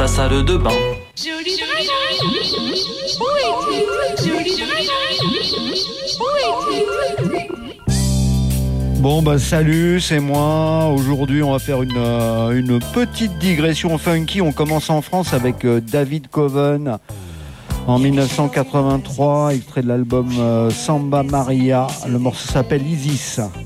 sa salle de bain. Jolie dragon, où es-tu? Jolie dragon, où es-tu? Bon bah salut, c'est moi. Aujourd'hui on va faire une petite digression funky. On commence en France avec David Coven en 1983, extrait de l'album Samba Maria. Le morceau s'appelle Isis.